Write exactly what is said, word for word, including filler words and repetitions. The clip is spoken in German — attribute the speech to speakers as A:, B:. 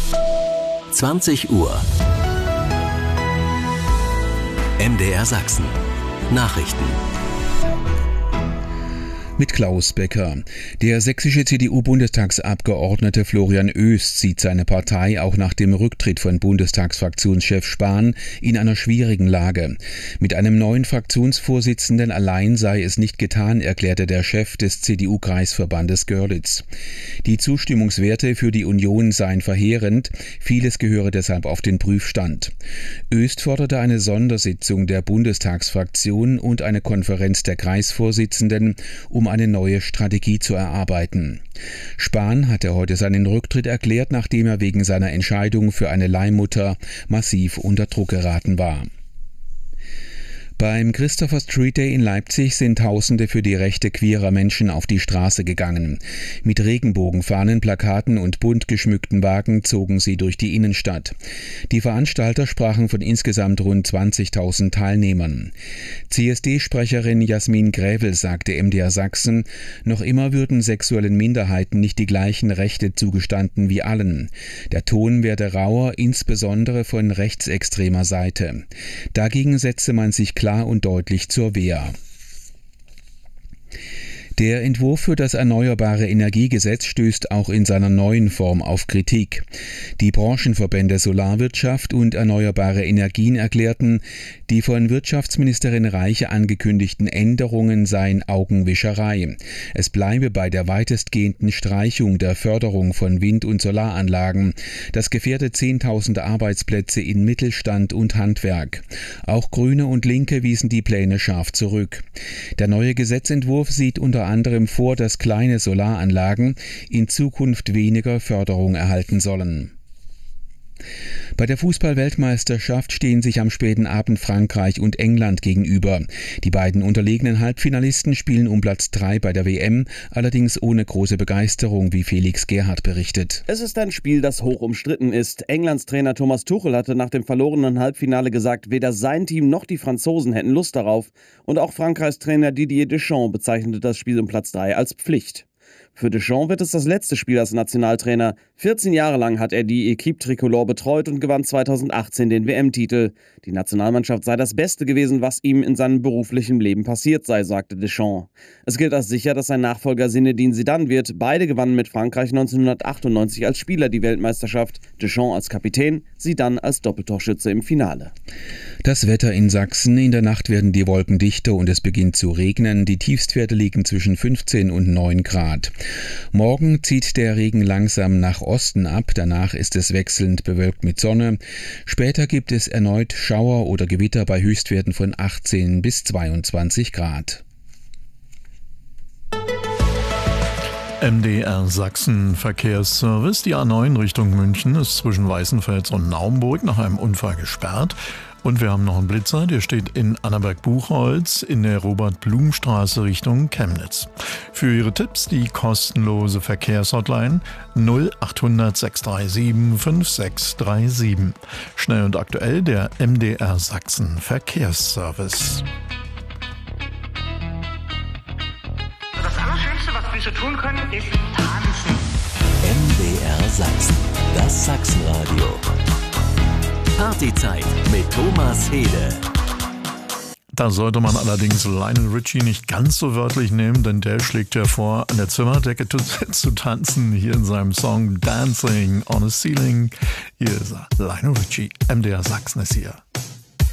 A: zwanzig Uhr. M D R Sachsen. Nachrichten.
B: Mit Klaus Becker. Der sächsische C D U-Bundestagsabgeordnete Florian Oest sieht seine Partei auch nach dem Rücktritt von Bundestagsfraktionschef Spahn in einer schwierigen Lage. Mit einem neuen Fraktionsvorsitzenden allein sei es nicht getan, erklärte der Chef des C D U-Kreisverbandes Görlitz. Die Zustimmungswerte für die Union seien verheerend, vieles gehöre deshalb auf den Prüfstand. Oest forderte eine Sondersitzung der Bundestagsfraktion und eine Konferenz der Kreisvorsitzenden, um eine neue Strategie zu erarbeiten. Spahn hatte heute seinen Rücktritt erklärt, nachdem er wegen seiner Entscheidung für eine Leihmutter massiv unter Druck geraten war. Beim Christopher Street Day in Leipzig sind Tausende für die Rechte queerer Menschen auf die Straße gegangen. Mit Regenbogenfahnen, Plakaten und bunt geschmückten Wagen zogen sie durch die Innenstadt. Die Veranstalter sprachen von insgesamt rund zwanzigtausend Teilnehmern. C S D-Sprecherin Jasmin Grävel sagte M D R Sachsen, noch immer würden sexuellen Minderheiten nicht die gleichen Rechte zugestanden wie allen. Der Ton werde rauer, insbesondere von rechtsextremer Seite. Dagegen setze man sich klar und deutlich zur Wehr. Der Entwurf für das Erneuerbare Energiegesetz stößt auch in seiner neuen Form auf Kritik. Die Branchenverbände Solarwirtschaft und Erneuerbare Energien erklärten, die von Wirtschaftsministerin Reiche angekündigten Änderungen seien Augenwischerei. Es bleibe bei der weitestgehenden Streichung der Förderung von Wind- und Solaranlagen. Das gefährdet zehntausende Arbeitsplätze in Mittelstand und Handwerk. Auch Grüne und Linke wiesen die Pläne scharf zurück. Der neue Gesetzentwurf sieht unter anderem vor, dass kleine Solaranlagen in Zukunft weniger Förderung erhalten sollen. Bei der Fußball-Weltmeisterschaft stehen sich am späten Abend Frankreich und England gegenüber. Die beiden unterlegenen Halbfinalisten spielen um Platz drei bei der W M, allerdings ohne große Begeisterung, wie Felix Gerhardt berichtet.
C: Es ist ein Spiel, das hoch umstritten ist. Englands Trainer Thomas Tuchel hatte nach dem verlorenen Halbfinale gesagt, weder sein Team noch die Franzosen hätten Lust darauf. Und auch Frankreichs Trainer Didier Deschamps bezeichnete das Spiel um Platz drei als Pflicht. Für Deschamps wird es das letzte Spiel als Nationaltrainer. vierzehn Jahre lang hat er die Equipe Tricolore betreut und gewann zweitausendachtzehn den W M-Titel. Die Nationalmannschaft sei das Beste gewesen, was ihm in seinem beruflichen Leben passiert sei, sagte Deschamps. Es gilt als sicher, dass sein Nachfolger Zinedine Zidane wird. Beide gewannen mit Frankreich neunzehnhundertachtundneunzig als Spieler die Weltmeisterschaft. Deschamps als Kapitän, Zidane als Doppeltorschütze im Finale.
B: Das Wetter in Sachsen. In der Nacht werden die Wolken dichter und es beginnt zu regnen. Die Tiefstwerte liegen zwischen fünfzehn und neun Grad. Morgen zieht der Regen langsam nach Osten ab, danach ist es wechselnd bewölkt mit Sonne. Später gibt es erneut Schauer oder Gewitter bei Höchstwerten von achtzehn bis zweiundzwanzig Grad.
D: M D R Sachsen Verkehrsservice. Die A neun Richtung München ist zwischen Weißenfels und Naumburg nach einem Unfall gesperrt. Und wir haben noch einen Blitzer, der steht in Annaberg-Buchholz in der Robert-Blum-Straße Richtung Chemnitz. Für Ihre Tipps die kostenlose Verkehrshotline null achthundert sechs drei sieben fünf sechs drei sieben. Schnell und aktuell der M D R Sachsen Verkehrsservice.
E: Das Allerschönste, was wir so tun können, ist tanzen.
A: M D R Sachsen, das Sachsenradio. Partyzeit mit Thomas Hede.
D: Da sollte man allerdings Lionel Richie nicht ganz so wörtlich nehmen, denn der schlägt ja vor, an der Zimmerdecke zu, zu tanzen, hier in seinem Song Dancing on a Ceiling. Hier ist er, Lionel Richie, M D R Sachsen ist hier.